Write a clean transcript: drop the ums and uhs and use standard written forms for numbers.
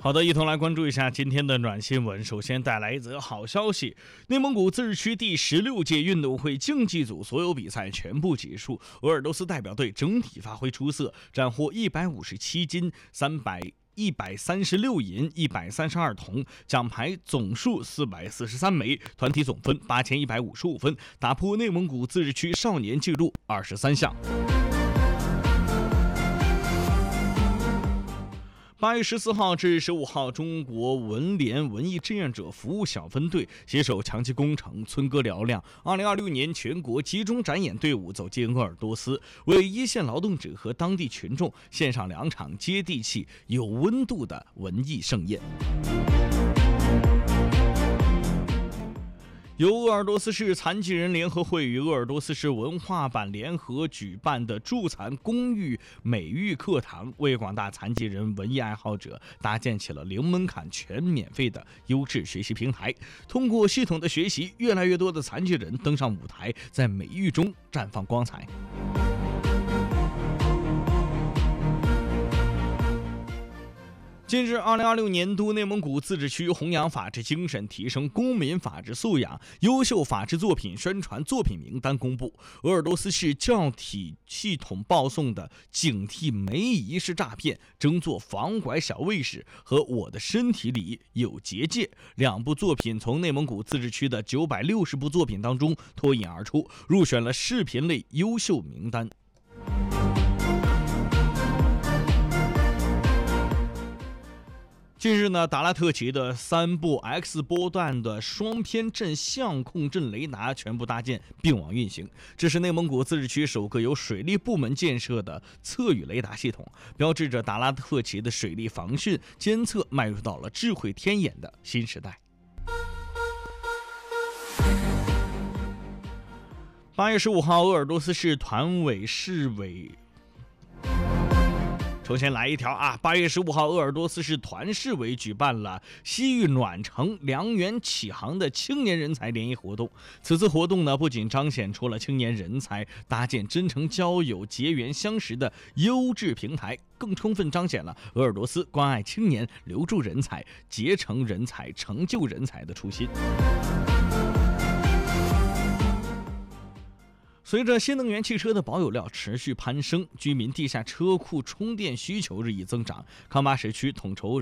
好的，一同来关注一下今天的暖新闻。首先带来一则好消息，内蒙古自治区第16届运动会竞技组所有比赛全部结束，鄂尔多斯代表队整体发挥出色，斩获157金、136银、132铜，奖牌总数443枚，团体总分8155分，打破内蒙古自治区少年纪录23项。8月14号至15号，中国文联文艺志愿者服务小分队携手强基工程、村歌嘹亮2026年全国集中展演队伍走进鄂尔多斯，为一线劳动者和当地群众献上2场接地气、有温度的文艺盛宴。由鄂尔多斯市残疾人联合会与鄂尔多斯市文化版联合举办的助残公寓美育课堂，为广大残疾人文艺爱好者搭建起了零门槛、全免费的优质学习平台。通过系统的学习，越来越多的残疾人登上舞台，在美育中绽放光彩。近日，2026年度内蒙古自治区弘扬法治精神、提升公民法治素养优秀法治作品宣传作品名单公布。鄂尔多斯市教体系统报送的《警惕梅姨式诈骗》、争做防拐小卫士和我的身体里有结界2部作品从内蒙古自治区的960部作品当中脱颖而出，入选了视频类优秀名单。近日呢，达拉特旗的3部 X 波段的双偏振相控阵雷达全部搭建并网运行，这是内蒙古自治区首个由水利部门建设的测雨雷达系统，标志着达拉特旗的水利防汛监测迈入到了智慧天眼的新时代。8月15号，鄂尔多斯市团委市委首先来一条8月15号，鄂尔多斯市团市委举办了西域暖城良缘启航的青年人才联谊活动。此次活动呢，不仅彰显出了青年人才搭建真诚交友、结缘相识的优质平台，更充分彰显了鄂尔多斯关爱青年、留住人才、结成人才、成就人才的初心。随着新能源汽车的保有量持续攀升，居民地下车库充电需求日益增长。康巴什区统筹